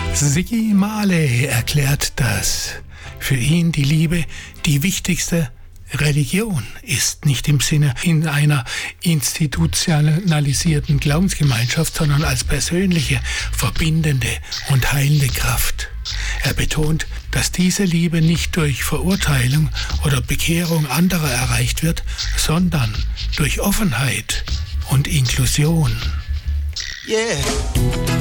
Ziggy Marley erklärt, dass für ihn die Liebe die wichtigste Religion ist, nicht im Sinne in einer institutionalisierten Glaubensgemeinschaft, sondern als persönliche, verbindende und heilende Kraft. Er betont, dass diese Liebe nicht durch Verurteilung oder Bekehrung anderer erreicht wird, sondern durch Offenheit und Inklusion. Yeah.